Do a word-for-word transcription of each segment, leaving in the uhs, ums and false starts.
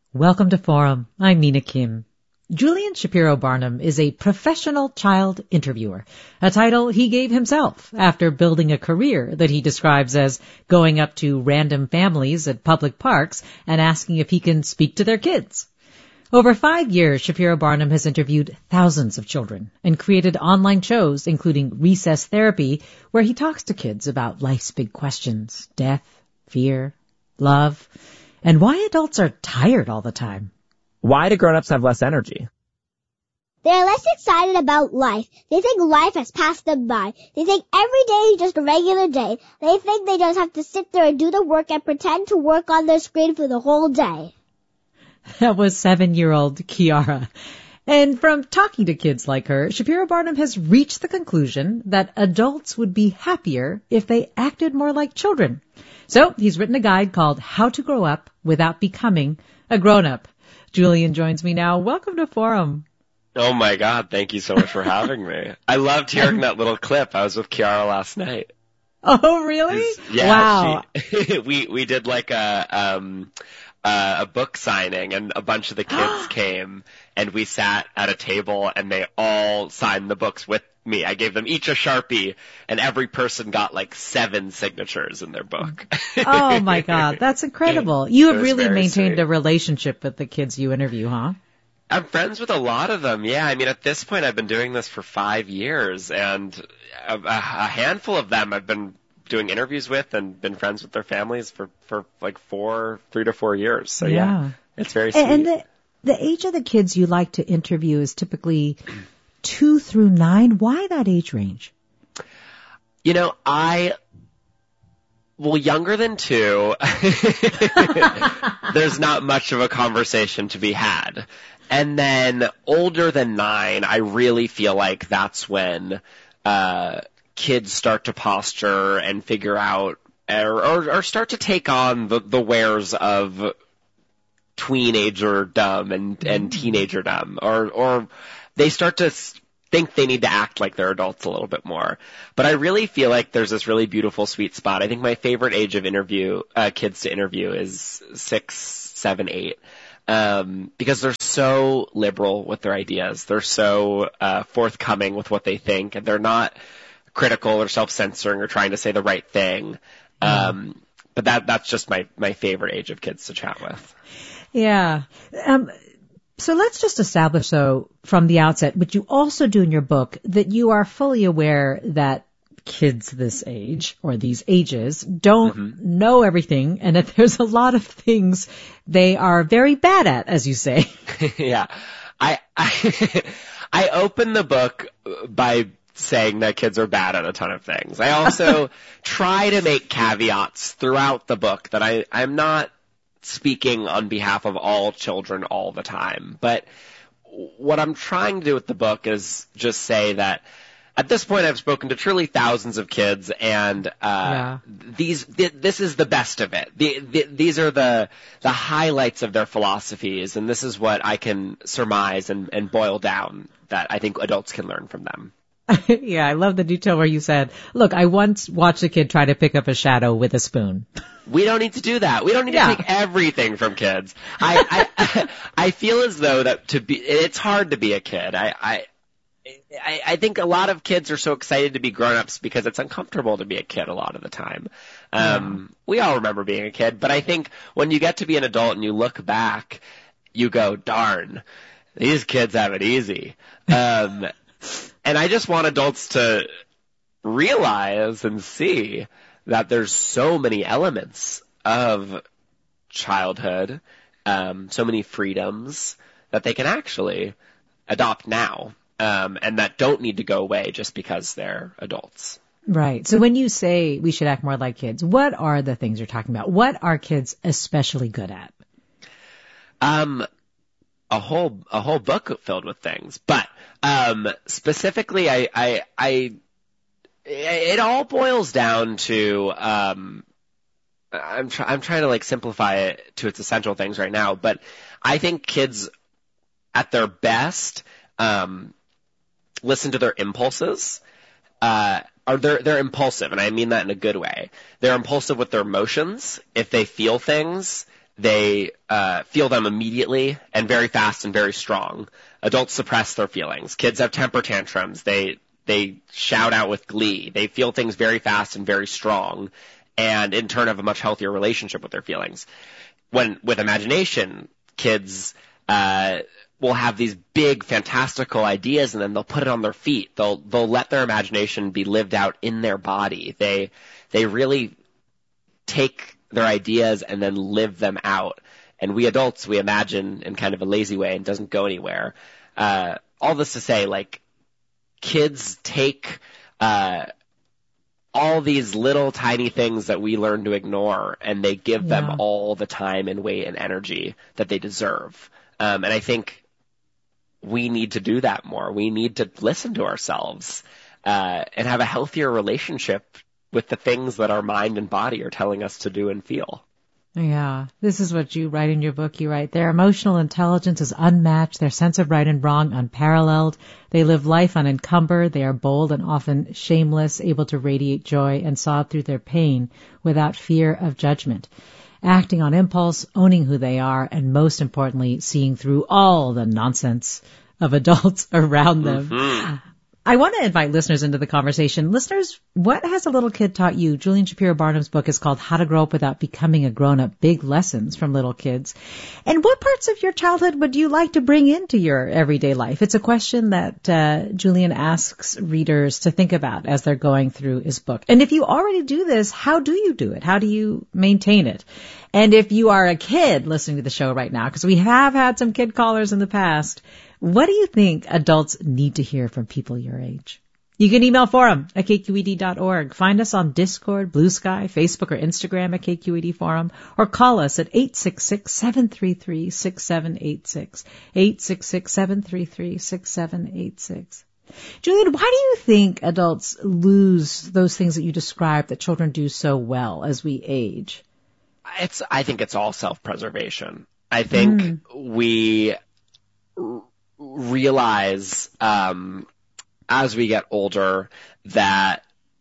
Welcome to Forum. I'm Mina Kim. Julian Shapiro Barnum is a professional child interviewer, a title he gave himself after building a career that he describes as going up to random families at public parks and asking if he can speak to their kids. Over five years, Shapiro Barnum has interviewed thousands of children and created online shows, including Recess Therapy, where he talks to kids about life's big questions, death, fear, love, and why adults are tired all the time. Why do grown-ups have less energy? They're less excited about life. They think life has passed them by. They think every day is just a regular day. They think they just have to sit there and do the work and pretend to work on their screen for the whole day. That was seven-year-old Kiara. And from talking to kids like her, Shapiro Barnum has reached the conclusion that adults would be happier if they acted more like children. So he's written a guide called How to Grow Up Without Becoming a Grown-Up. Julian joins me now. Welcome to Forum. Oh, my God. Thank you so much for having me. I loved hearing that little clip. I was with Kiara last night. Oh, really? Yeah, wow. She, we, we did like a, um, uh, a book signing, and a bunch of the kids came, and we sat at a table, and they all signed the books with me. I gave them each a Sharpie, and every person got like seven signatures in their book. Oh, my God. That's incredible. You have really maintained sweet. a relationship with the kids you interview, huh? I'm friends with a lot of them, yeah. I mean, at this point, I've been doing this for five years, and a, a handful of them I've been doing interviews with and been friends with their families for, for like four, three to four years. So, yeah, yeah it's very sweet. And the, the age of the kids you like to interview is typically two through nine. Why that age range? You know, I... Well, younger than two, there's not much of a conversation to be had. And then older than nine, I really feel like that's when uh kids start to posture and figure out or, or, or start to take on the, the wares of tweenagerdom and, and teenagerdom. Or, or they start to think they need to act like they're adults a little bit more. But I really feel like there's this really beautiful sweet spot. I think my favorite age of interview, uh, kids to interview is six, seven, eight. Um, because they're so liberal with their ideas. They're so, uh, forthcoming with what they think, and they're not critical or self-censoring or trying to say the right thing. Um, but that, that's just my, my favorite age of kids to chat with. Yeah. Um, So let's just establish, though, from the outset, what you also do in your book, that you are fully aware that kids this age, or these ages, don't mm-hmm. know everything, and that there's a lot of things they are very bad at, as you say. Yeah. I, I, I open the book by saying that kids are bad at a ton of things. I also try to make caveats throughout the book that I, I'm not speaking on behalf of all children all the time. But what I'm trying to do with the book is just say that at this point I've spoken to truly thousands of kids, and uh yeah. these th- this is the best of it. The, the, these are the the highlights of their philosophies, and this is what I can surmise and, and boil down that I think adults can learn from them. Yeah, I love the detail where you said, look, I once watched a kid try to pick up a shadow with a spoon. We don't need to do that. We don't need yeah. to take everything from kids. I, I, I feel as though that to be, it's hard to be a kid. I, I, I, I think a lot of kids are so excited to be grown-ups because it's uncomfortable to be a kid a lot of the time. Um, yeah. We all remember being a kid, but I think when you get to be an adult and you look back, you go, darn, these kids have it easy. Um, And I just want adults to realize and see that there's so many elements of childhood, um, so many freedoms that they can actually adopt now, um, and that don't need to go away just because they're adults. Right. So when you say we should act more like kids, what are the things you're talking about? What are kids especially good at? Um, a whole, a whole book filled with things, but, um, specifically, I, I, I, it all boils down to, um, I'm try, I'm trying to like simplify it to its essential things right now, but I think kids at their best, um, listen to their impulses, uh, or they're, they're impulsive, and I mean that in a good way. They're impulsive with their emotions. If they feel things, they uh, feel them immediately and very fast and very strong. Adults suppress their feelings. Kids have temper tantrums. They they shout out with glee. They feel things very fast and very strong, and in turn have a much healthier relationship with their feelings. When with imagination, kids uh, will have these big, fantastical ideas, and then they'll put it on their feet. They'll they'll let their imagination be lived out in their body. They they really take their ideas and then live them out. And we adults, we imagine in kind of a lazy way and doesn't go anywhere. Uh, all this to say, like, kids take uh, all these little tiny things that we learn to ignore, and they give Yeah. them all the time and weight and energy that they deserve. Um, and I think we need to do that more. We need to listen to ourselves uh, and have a healthier relationship with the things that our mind and body are telling us to do and feel. Yeah, this is what you write in your book. You write, their emotional intelligence is unmatched, their sense of right and wrong unparalleled. They live life unencumbered. They are bold and often shameless, able to radiate joy and sob through their pain without fear of judgment. Acting on impulse, owning who they are, and most importantly, seeing through all the nonsense of adults around them. Mm-hmm. I want to invite listeners into the conversation. Listeners, what has a little kid taught you? Julian Shapiro Barnum's book is called How to Grow Up Without Becoming a Grown-Up, Big Lessons from Little Kids. And what parts of your childhood would you like to bring into your everyday life? It's a question that uh, Julian asks readers to think about as they're going through his book. And if you already do this, how do you do it? How do you maintain it? And if you are a kid listening to the show right now, because we have had some kid callers in the past, what do you think adults need to hear from people your age? You can email forum at k q e d dot org. Find us on Discord, Blue Sky, Facebook, or Instagram at K Q E D Forum, or call us at eight six six, seven three three, six seven eight six, eight six six, seven three three, six seven eight six. Julian, why do you think adults lose those things that you described that children do so well as we age? It's, I think it's all self-preservation. I think mm. we r- realize, um, as we get older, that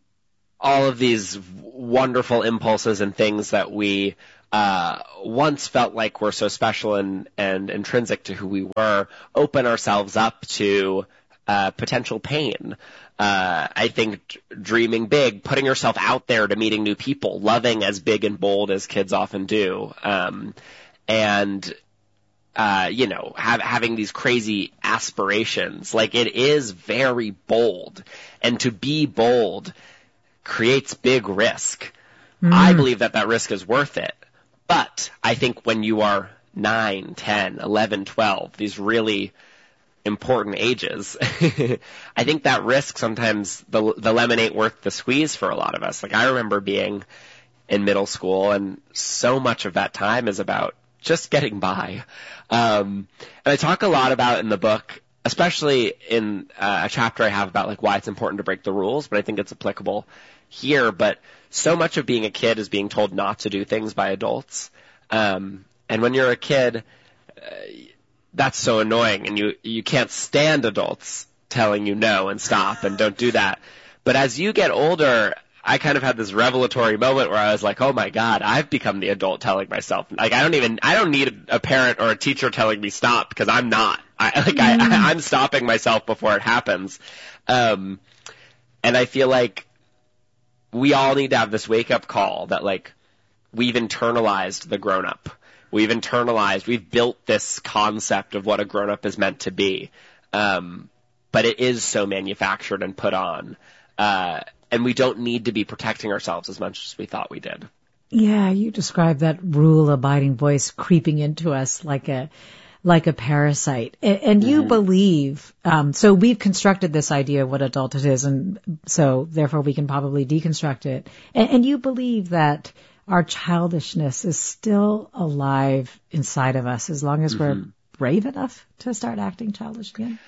all of these wonderful impulses and things that we uh, once felt like were so special and, and intrinsic to who we were open ourselves up to uh, potential pain. Uh, I think dreaming big, putting yourself out there to meeting new people, loving as big and bold as kids often do, um, and uh, you know, have, having these crazy aspirations. Like, it is very bold, and to be bold creates big risk. Mm. I believe that that risk is worth it. But I think when you are nine, ten, eleven, twelve, these really important ages, I think that risk sometimes, the, the lemon ain't worth the squeeze for a lot of us. Like, I remember being in middle school, and so much of that time is about just getting by. Um, and I talk a lot about in the book, especially in uh, a chapter I have about like why it's important to break the rules, but I think it's applicable here. But so much of being a kid is being told not to do things by adults. Um, and when you're a kid, uh, that's so annoying, and you, you can't stand adults telling you no and stop and don't do that. But as you get older, I kind of had this revelatory moment where I was like, oh my God, I've become the adult telling myself. Like, I don't even, I don't need a parent or a teacher telling me stop, because I'm not. I, like, mm. I, I'm stopping myself before it happens. Um, and I feel like we all need to have this wake-up call that, like, we've internalized the grown-up. We've internalized, we've built this concept of what a grown-up is meant to be. Um, but it is so manufactured and put on. Uh, and we don't need to be protecting ourselves as much as we thought we did. Yeah, you described that rule-abiding voice creeping into us like a like a parasite. And, and you mm. believe, um, so we've constructed this idea of what adulthood is, and so therefore we can probably deconstruct it. And, and you believe that our childishness is still alive inside of us as long as mm-hmm. we're brave enough to start acting childish again?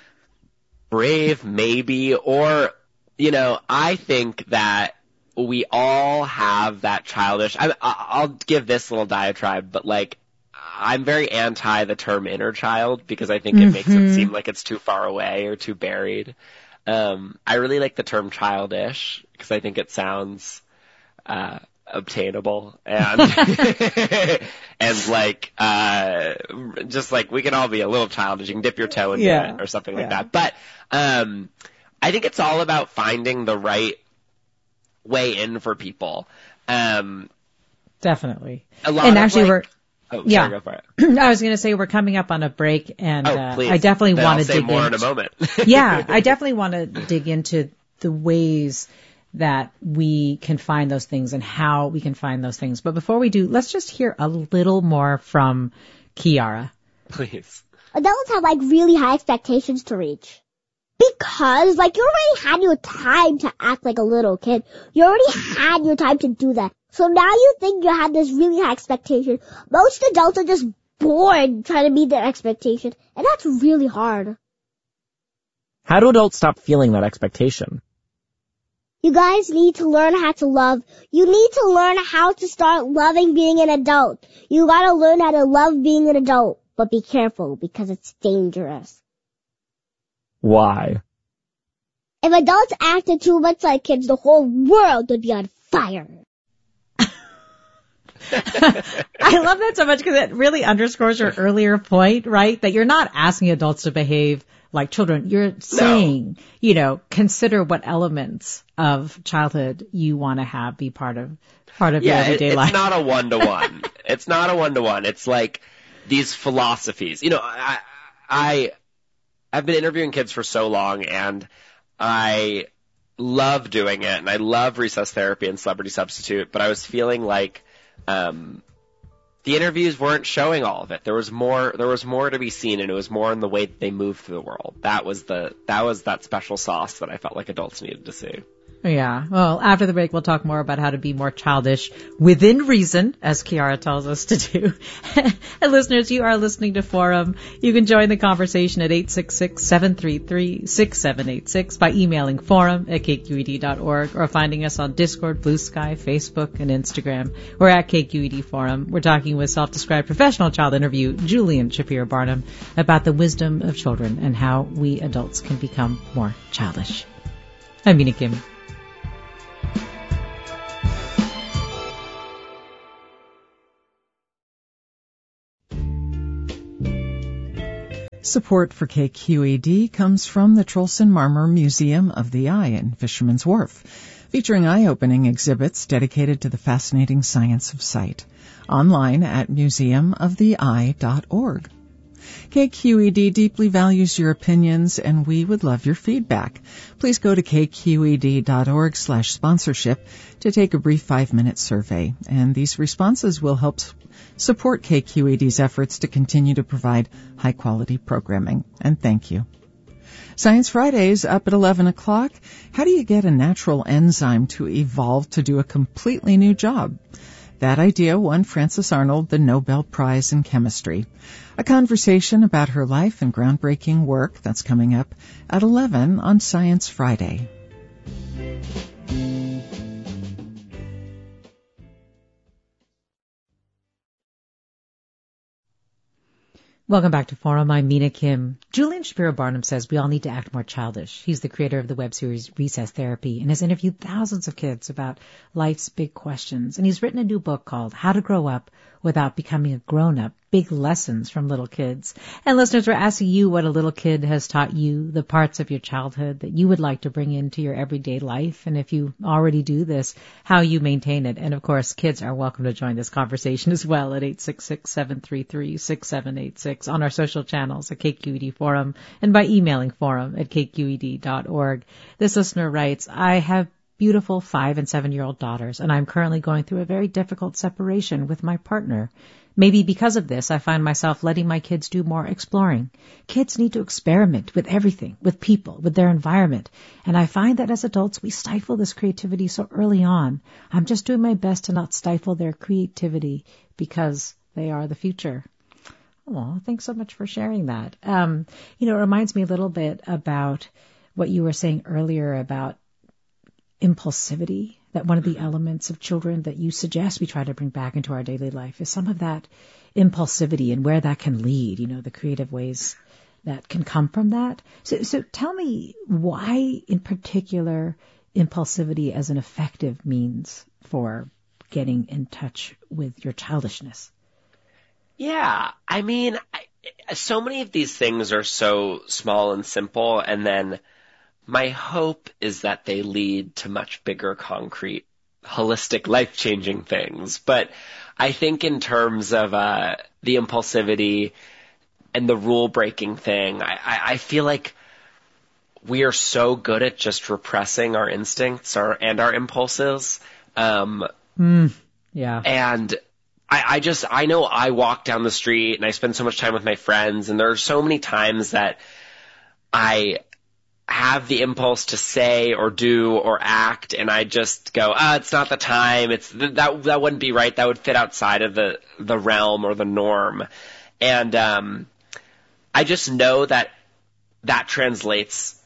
Brave, maybe, or, you know, I think that we all have that childish, I, I'll give this little diatribe, but like, I'm very anti the term inner child because I think it mm-hmm. makes it seem like it's too far away or too buried. Um, I really like the term childish because I think it sounds, uh, obtainable and and like uh just like we can all be a little childish. You can dip your toe into Yeah. it or something like Yeah. that. But um I think it's all about finding the right way in for people. Um Definitely. a lot And of, actually, like- we're Oh, Yeah. sorry, go for it. I was going to say we're coming up on a break, and Oh, uh, please. I definitely Then want I'll to say dig more in. in a moment. Yeah, I definitely want to dig into the ways that we can find those things and how we can find those things. But before we do, let's just hear a little more from Kiara. Please. Adults have like really high expectations to reach. Because like you already had your time to act like a little kid. You already had your time to do that. So now you think you have this really high expectation. Most adults are just bored trying to meet their expectation. And that's really hard. How do adults stop feeling that expectation? You guys need to learn how to love. You need to learn how to start loving being an adult. You gotta learn how to love being an adult. But be careful because it's dangerous. Why? If adults acted too much like kids, the whole world would be on fire. I love that so much because it really underscores your earlier point, right? That you're not asking adults to behave like children. You're saying, you know, consider what elements of childhood you want to have be part of part of Yeah, your it, everyday it's life. not a one-to-one. It's not a one-to-one. It's like these philosophies. You know, I, I, I've been interviewing kids for so long, and I love doing it, and I love recess therapy and celebrity substitute, but I was feeling like um, the interviews weren't showing all of it. There was more, there was more to be seen, and it was more in the way that they moved through the world. That was the, that was that special sauce that I felt like adults needed to see. Yeah. Well, after the break, we'll talk more about how to be more childish within reason, as Kiara tells us to do. And listeners, you are listening to Forum. You can join the conversation at eight six six, seven three three, six seven eight six by emailing forum at k q e d dot org or finding us on Discord, Blue Sky, Facebook, and Instagram. We're at K Q E D Forum. We're talking with self-described professional child interview Julian Shapiro Barnum about the wisdom of children and how we adults can become more childish. I'm Mina Kim. Support for K Q E D comes from the Trolson Marmor Museum of the Eye in Fisherman's Wharf, featuring eye-opening exhibits dedicated to the fascinating science of sight. Online at museum of the eye dot org. K Q E D deeply values your opinions, and we would love your feedback. Please go to k q e d dot org slash sponsorship to take a brief five-minute survey, and these responses will help support K Q E D's efforts to continue to provide high-quality programming. And thank you. Science Fridays up at eleven o'clock. How do you get a natural enzyme to evolve to do a completely new job? That idea won Frances Arnold the Nobel Prize in Chemistry. A conversation about her life and groundbreaking work that's coming up at eleven on Science Friday. Welcome back to Forum. I'm Mina Kim. Julian Shapiro Barnum says we all need to act more childish. He's the creator of the web series Recess Therapy and has interviewed thousands of kids about life's big questions. And he's written a new book called How to Grow Up Without Becoming a Grown-Up, Big Lessons from Little Kids. And listeners, we're asking you what a little kid has taught you, the parts of your childhood that you would like to bring into your everyday life. And if you already do this, how you maintain it. And of course, kids are welcome to join this conversation as well at eight six six, seven three three, six seven eight six on our social channels at K Q E D Forum and by emailing forum at k q e d dot org. This listener writes, I have beautiful five and seven year old daughters, and I'm currently going through a very difficult separation with my partner. Maybe because of this, I find myself letting my kids do more exploring. Kids need to experiment with everything, with people, with their environment. And I find that as adults, we stifle this creativity so early on. I'm just doing my best to not stifle their creativity because they are the future. Oh, thanks so much for sharing that. Um, you know, it reminds me a little bit about what you were saying earlier about impulsivity, that one of the elements of children that you suggest we try to bring back into our daily life is some of that impulsivity and where that can lead, you know, the creative ways that can come from that. So, so tell me why in particular impulsivity as an effective means for getting in touch with your childishness? Yeah, I mean, I, so many of these things are so small and simple, and then my hope is that they lead to much bigger, concrete, holistic, life-changing things. But I think in terms of uh, the impulsivity and the rule-breaking thing, I, I, I feel like we are so good at just repressing our instincts our, and our impulses. Um, mm, yeah. And I, I just, I know I walk down the street and I spend so much time with my friends, and there are so many times that I have the impulse to say or do or act, and I just go, ah, it's not the time. It's that that wouldn't be right. That would fit outside of the the realm or the norm. And um, I just know that that translates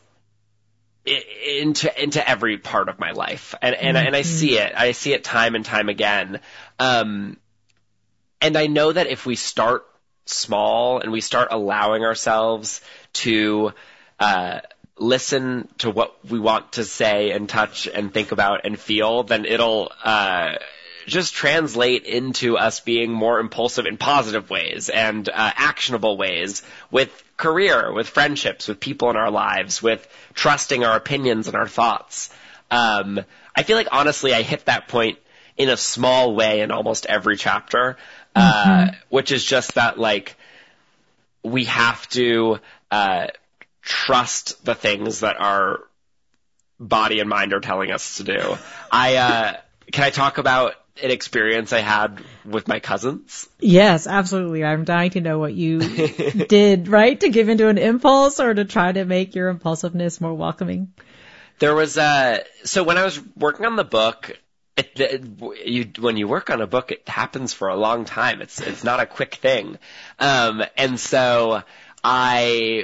into into every part of my life, and and, mm-hmm. and I see it. I see it time and time again. Um, and I know that if we start small and we start allowing ourselves to uh, listen to what we want to say and touch and think about and feel, then it'll uh, just translate into us being more impulsive in positive ways and uh, actionable ways, with career, with friendships, with people in our lives, with trusting our opinions and our thoughts. Um, I feel like, honestly, I hit that point in a small way in almost every chapter, uh, mm-hmm. which is just that, like, we have to uh, trust the things that our body and mind are telling us to do. I uh, can I talk about an experience I had with my cousins? Yes, absolutely. I'm dying to know what you did, right? To give into an impulse or to try to make your impulsiveness more welcoming? There was a, so when I was working on the book, it, it, you, when you work on a book, it happens for a long time. It's, it's not a quick thing. Um, and so I,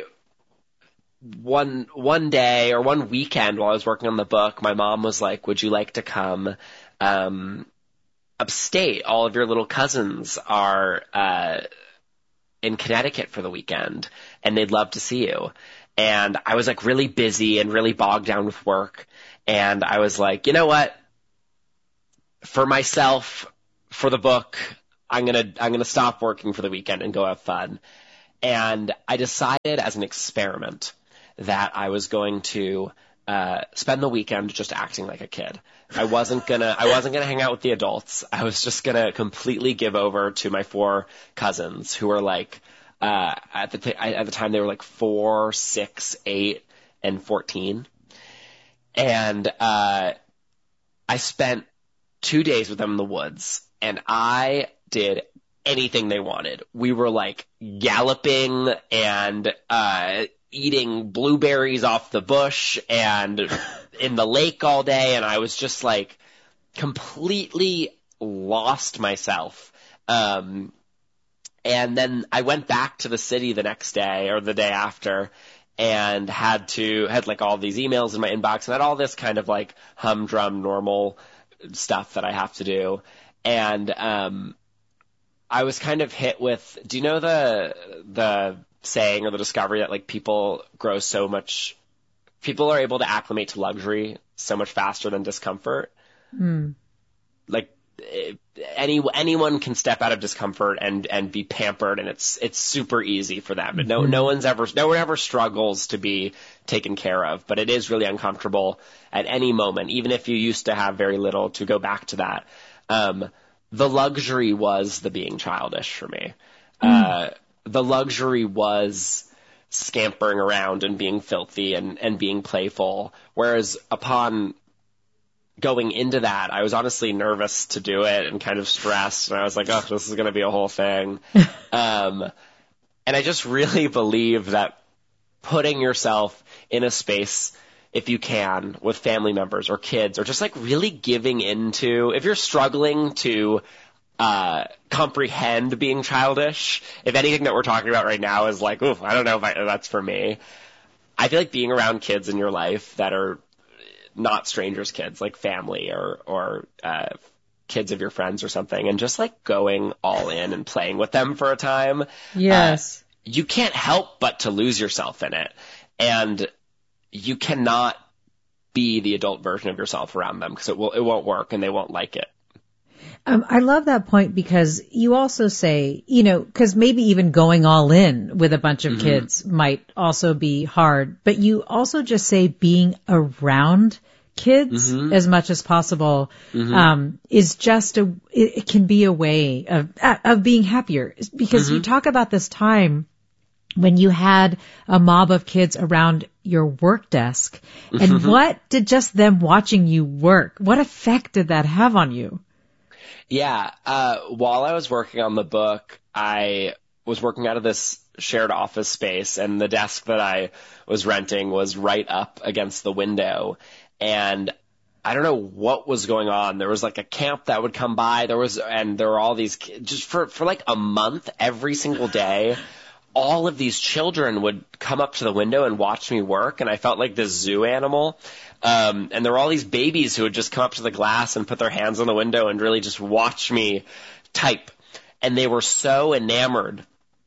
one, one day or one weekend while I was working on the book, my mom was like, would you like to come, um, upstate? All of your little cousins are uh in Connecticut for the weekend, and they'd love to see you. And I was like really busy and really bogged down with work, and I was like, you know what? For myself, for the book, I'm gonna I'm gonna stop working for the weekend and go have fun. And I decided as an experiment that I was going to uh spend the weekend just acting like a kid. I wasn't gonna, I wasn't gonna hang out with the adults. I was just gonna completely give over to my four cousins who were like, uh, at the, t- at the time they were like four, six, eight, and fourteen. And, uh, I spent two days with them in the woods, and I did anything they wanted. We were like galloping and, uh, eating blueberries off the bush and in the lake all day, and I was just like completely lost myself. Um, and then I went back to the city the next day or the day after and had to, had like all these emails in my inbox and had all this kind of like humdrum normal stuff that I have to do. And, um, I was kind of hit with, do you know the, the saying or the discovery that like people grow so much, people are able to acclimate to luxury so much faster than discomfort? Mm. Like any anyone can step out of discomfort and and be pampered, and it's it's super easy for them. Mm-hmm. No no one's ever no one ever struggles to be taken care of, but it is really uncomfortable at any moment, even if you used to have very little, to go back to that. Um, the luxury was the being childish for me. Mm. Uh, the luxury was scampering around and being filthy and, and being playful. Whereas upon going into that, I was honestly nervous to do it and kind of stressed. And I was like, oh, this is going to be a whole thing. um, and I just really believe that putting yourself in a space, if you can, with family members or kids, or just like really giving into, if you're struggling to uh, comprehend being childish, if anything that we're talking about right now is like, oof, I don't know if, I, if that's for me. I feel like being around kids in your life that are not strangers' kids, like family or, or, uh, kids of your friends or something, and just like going all in and playing with them for a time. Yes. Uh, you can't help but to lose yourself in it. And you cannot be the adult version of yourself around them because it will, it won't work and they won't like it. Um, I love that point because you also say, you know, because maybe even going all in with a bunch of mm-hmm. kids might also be hard, but you also just say being around kids mm-hmm. as much as possible mm-hmm. um, is just a, it, it can be a way of of being happier because mm-hmm. you talk about this time when you had a mob of kids around your work desk, and mm-hmm. what did just them watching you work, what effect did that have on you? Yeah, uh, while I was working on the book, I was working out of this shared office space, and the desk that I was renting was right up against the window, and I don't know what was going on. There was like a camp that would come by, there was, and there were all these kids, just for, for like a month, every single day, all of these children would come up to the window and watch me work, and I felt like this zoo animal. Um, and there were all these babies who would just come up to the glass and put their hands on the window and really just watch me type. And they were so enamored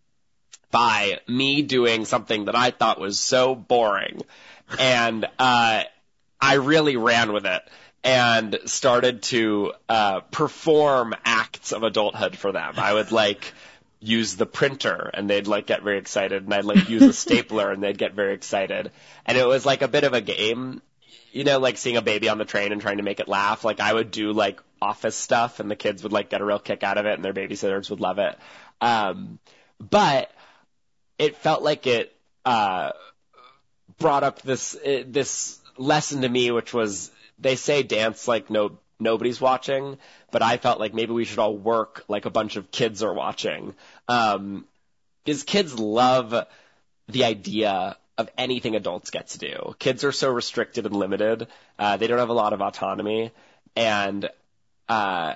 by me doing something that I thought was so boring. And uh, I really ran with it and started to uh, perform acts of adulthood for them. I would like use the printer and they'd like get very excited, and I'd like use a stapler and they'd get very excited. And it was like a bit of a game, you know, like seeing a baby on the train and trying to make it laugh. Like I would do like office stuff and the kids would like get a real kick out of it and their babysitters would love it. Um, but it felt like it, uh, brought up this, uh, this lesson to me, which was, they say dance like no, nobody's watching, but I felt like maybe we should all work like a bunch of kids are watching. Um, because kids love the idea of anything adults get to do. Kids are so restricted and limited. Uh, they don't have a lot of autonomy, and, uh,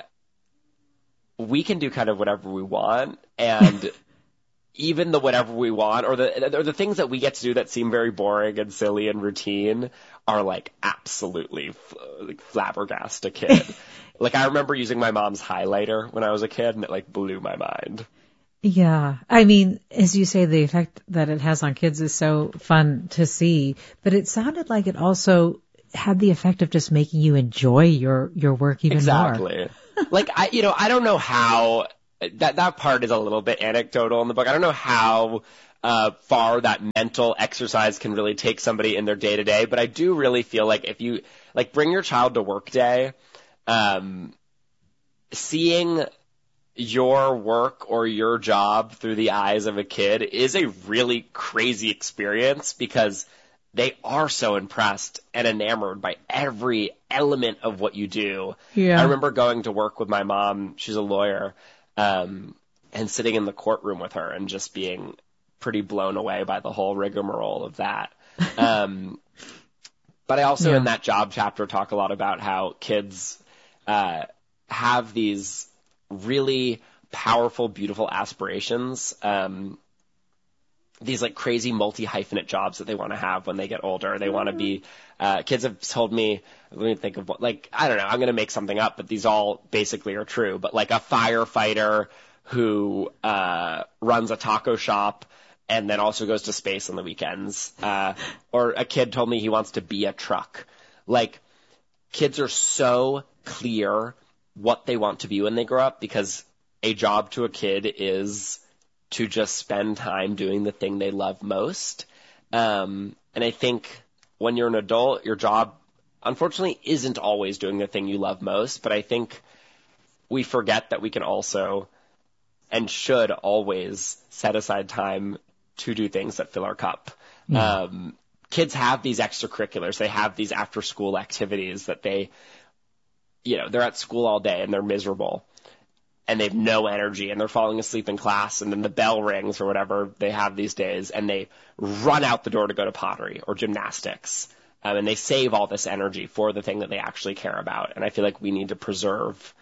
we can do kind of whatever we want, and even the whatever we want, or the, or the things that we get to do that seem very boring and silly and routine are like absolutely f- like flabbergast a kid. Like I remember using my mom's highlighter when I was a kid, and it like blew my mind. Yeah. I mean, as you say, the effect that it has on kids is so fun to see, but it sounded like it also had the effect of just making you enjoy your, your work even exactly. more. Exactly. Like I, you know, I don't know how that, that part is a little bit anecdotal in the book. I don't know how, uh, far that mental exercise can really take somebody in their day to day, but I do really feel like if you, like bring your child to work day, um, seeing your work or your job through the eyes of a kid is a really crazy experience because they are so impressed and enamored by every element of what you do. Yeah. I remember going to work with my mom, she's a lawyer, um, and sitting in the courtroom with her and just being pretty blown away by the whole rigmarole of that. Um, but I also yeah. in that job chapter talk a lot about how kids uh, have these really powerful, beautiful aspirations, um, these like crazy multi-hyphenate jobs that they want to have when they get older. They want to be, uh, kids have told me, let me think of what, like, I don't know, I'm going to make something up, but these all basically are true, but like a firefighter who, uh, runs a taco shop and then also goes to space on the weekends. Uh, or a kid told me he wants to be a truck. Like, kids are so clear what they want to be when they grow up because a job to a kid is to just spend time doing the thing they love most. Um, and I think when you're an adult, your job, unfortunately, isn't always doing the thing you love most. But I think we forget that we can also and should always set aside time to do things that fill our cup. Mm. Um, kids have these extracurriculars. They have these after-school activities that they, you know, they're at school all day and they're miserable. And they have no energy, and they're falling asleep in class, and then the bell rings or whatever they have these days, and they run out the door to go to pottery or gymnastics. Um, and they save all this energy for the thing that they actually care about. And I feel like we need to preserve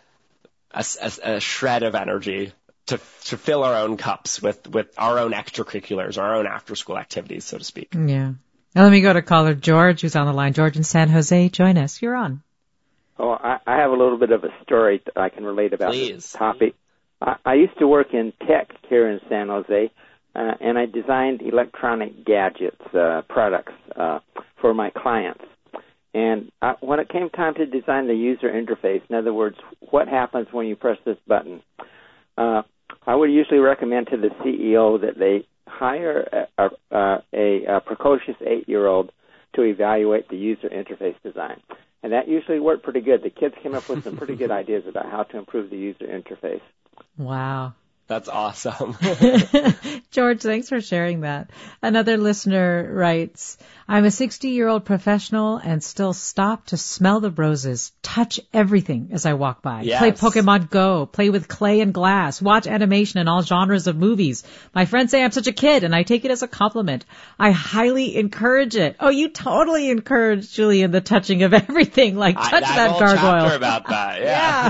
a, a, a shred of energy to to fill our own cups with, with our own extracurriculars, our own after-school activities, so to speak. Yeah. Now let me go to caller George, who's on the line. George in San Jose, join us. You're on. Oh, I, I have a little bit of a story that I can relate about Please. This topic. I, I used to work in tech here in San Jose, uh, and I designed electronic gadgets, uh, products uh, for my clients. And uh, when it came time to design the user interface, in other words, what happens when you press this button, uh, I would usually recommend to the C E O that they hire a, a, a, a precocious eight-year-old to evaluate the user interface design. And that usually worked pretty good. The kids came up with some pretty good ideas about how to improve the user interface. Wow. That's awesome. George, thanks for sharing that. Another listener writes, I'm a sixty-year-old professional and still stop to smell the roses, touch everything as I walk by, Yes. play Pokemon Go, play with clay and glass, watch animation and all genres of movies. My friends say I'm such a kid and I take it as a compliment. I highly encourage it. Oh, you totally encourage, Julian, the touching of everything, like touch I, that, that whole gargoyle. chapter about that, yeah. Yeah.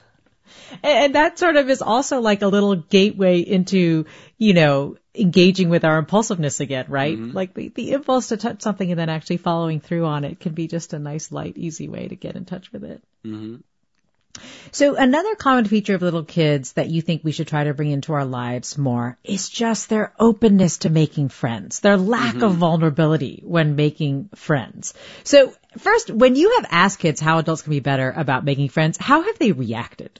And that sort of is also like a little gateway into, you know, engaging with our impulsiveness again, right? Mm-hmm. Like the, the impulse to touch something and then actually following through on it can be just a nice, light, easy way to get in touch with it. Mm-hmm. So another common feature of little kids that you think we should try to bring into our lives more is just their openness to making friends, their lack Mm-hmm. of vulnerability when making friends. So first, when you have asked kids how adults can be better about making friends, how have they reacted?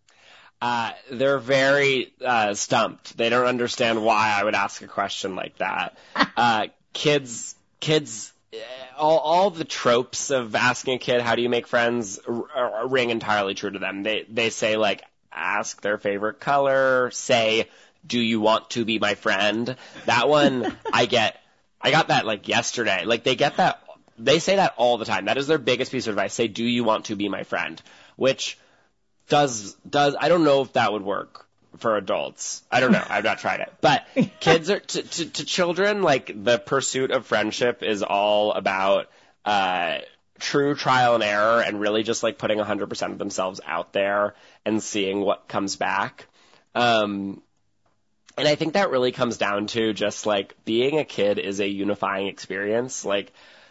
Uh, they're very uh, stumped. They don't understand why I would ask a question like that. Uh, kids, kids, all, all the tropes of asking a kid, how do you make friends, r- r- ring entirely true to them. They, they say, like, ask their favorite color, say, do you want to be my friend? That one, I get, I got that, like, yesterday. Like, they get that, they say that all the time. That is their biggest piece of advice. Say, do you want to be my friend? Which, Does, does, I don't know if that would work for adults. I don't know. I've not tried it. But kids are, to, to, to children, like, the pursuit of friendship is all about, uh, true trial and error and really just, like, putting one hundred percent of themselves out there and seeing what comes back. Um, and I think that really comes down to just, like, being a kid is a unifying experience. Like,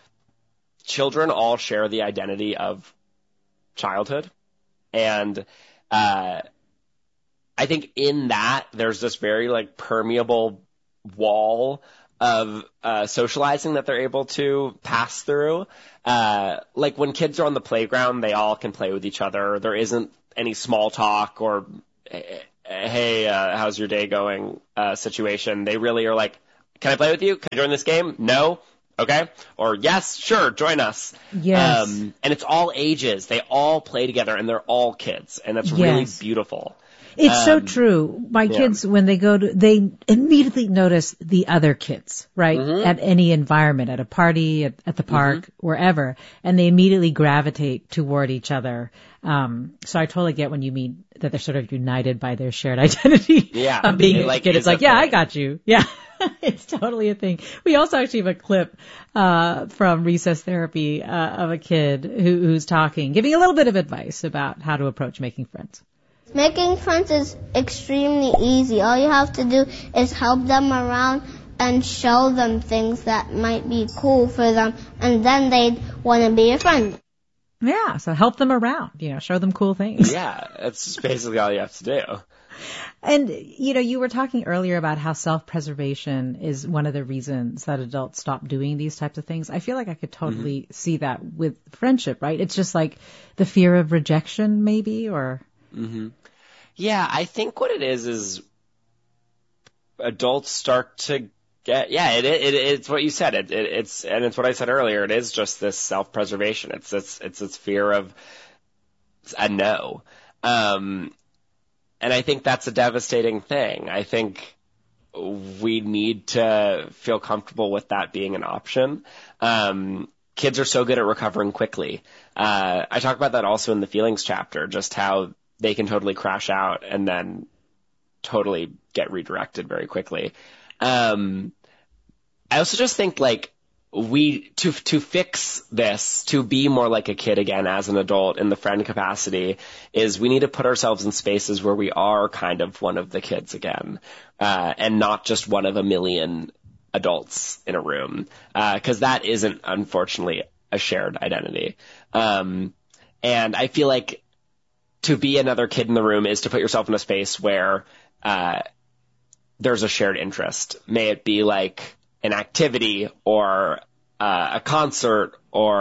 children all share the identity of childhood. And uh I think in that, there's this very, like, permeable wall of uh socializing that they're able to pass through. Uh Like, when kids are on the playground, they all can play with each other. There isn't any small talk or, hey, uh, how's your day going uh situation. They really are like, can I play with you? Can I join this game? No? Okay. Or yes, sure, join us. Yes. Um, and it's all ages. They all play together and they're all kids. And that's Yes. really beautiful. It's so Um, true. My yeah. kids, when they go to, they immediately notice the other kids, right? Mhm. At any environment, at a party, at, at the park, wherever. And they immediately gravitate toward each other. Um, so I totally get when you mean that they're sort of united by their shared identity. Yeah. Of being It, a like, kid. is It's like, a yeah, I thing. got you. Yeah. It's totally a thing. We also actually have a clip, uh, from recess therapy, uh, of a kid who, who's talking, giving a little bit of advice about how to approach making friends. Making friends is extremely easy. All you have to do is help them around and show them things that might be cool for them, and then they'd want to be your friend. Yeah, so help them around, you know, show them cool things. Yeah. That's just basically all you have to do. And, you know, you were talking earlier about how self-preservation is one of the reasons that adults stop doing these types of things. I feel like I could totally mm-hmm. see that with friendship, right? It's just like the fear of rejection, maybe, or... Mm-hmm. Yeah, I think what it is is adults start to get, yeah, it, it, it's what you said. It, it, it's, and it's what I said earlier. It is just this self-preservation. It's this, it's this fear of a no. Um, and I think that's a devastating thing. I think we need to feel comfortable with that being an option. Um, kids are so good at recovering quickly. Uh, I talk about that also in the feelings chapter, just how they can totally crash out and then totally get redirected very quickly. Um, I also just think, like, we, to, to fix this, to be more like a kid again as an adult in the friend capacity, is we need to put ourselves in spaces where we are kind of one of the kids again, uh, and not just one of a million adults in a room, uh, cause that isn't, unfortunately, a shared identity. Um, and I feel like to be another kid in the room is to put yourself in a space where, uh, there's a shared interest. May it be like an activity or uh, a concert or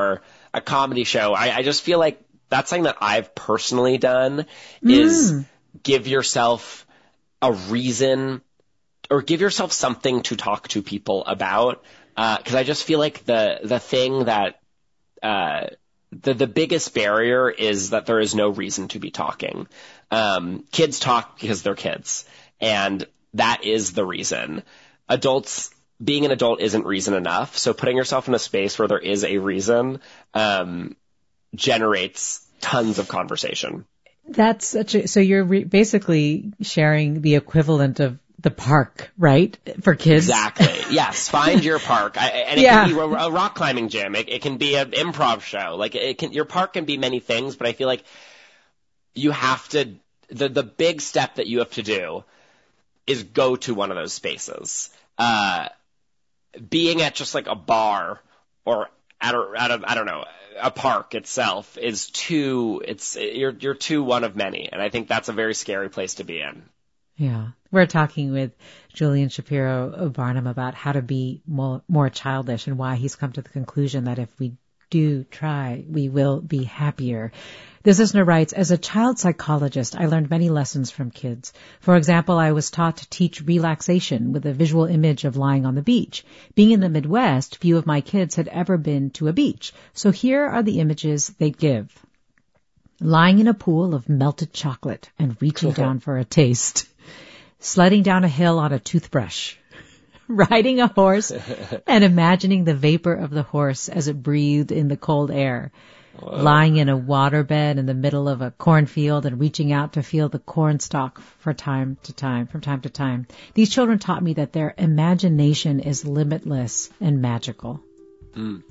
a comedy show. I, I just feel like that's something that I've personally done is Mm. give yourself a reason or give yourself something to talk to people about. Uh, cause I just feel like the, the thing that, uh, the, the biggest barrier is that there is no reason to be talking. Um, kids talk because they're kids, and that is the reason. Adults, being an adult isn't reason enough. So putting yourself in a space where there is a reason, um, generates tons of conversation. That's such a, so you're re- basically sharing the equivalent of the park, right? For kids. Exactly. Yes. Find your park. I, and it Yeah. can be a, a rock climbing gym. It, it can be an improv show. Like it can, your park can be many things, but I feel like you have to, the, the big step that you have to do is go to one of those spaces. Uh, being at just like a bar or at a, at a, I don't know, a park itself is too, it's, you're, you're too one of many. And I think that's a very scary place to be in. Yeah. We're talking with Julian Shapiro Barnum about how to be more, more childish and why he's come to the conclusion that if we do try, we will be happier. This listener writes, as a child psychologist, I learned many lessons from kids. For example, I was taught to teach relaxation with a visual image of lying on the beach. Being in the Midwest, few of my kids had ever been to a beach. So here are the images they'd give. Lying in a pool of melted chocolate and reaching down for a taste. Sledding down a hill on a toothbrush. Riding a horse and imagining the vapor of the horse as it breathed in the cold air. Whoa. Lying in a waterbed in the middle of a cornfield and reaching out to feel the corn stalk for time to time, from time to time. These children taught me that their imagination is limitless and magical. Mm.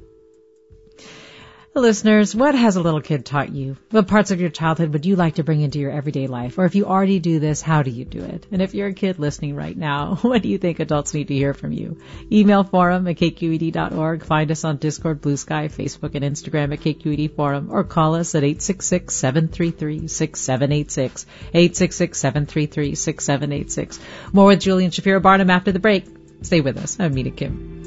Listeners, what has a little kid taught you? What parts of your childhood would you like to bring into your everyday life? Or if you already do this, how do you do it? And if you're a kid listening right now, what do you think adults need to hear from you? Email forum at k q e d dot org. Find us on Discord, Blue Sky, Facebook, and Instagram at K Q E D Forum. Or call us at eight six six, seven three three, six seven eight six. eight six six, seven three three, six seven eight six. More with Julian Shapiro Barnum after the break. Stay with us. I'm Mina Kim.